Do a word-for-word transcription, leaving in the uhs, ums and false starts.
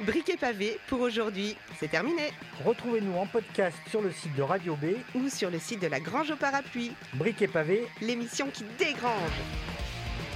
Briques et pavés pour aujourd'hui, c'est terminé. Retrouvez-nous en podcast sur le site de Radio B ou sur le site de la Grange au Parapluie. Briques et pavés, l'émission qui dégrange.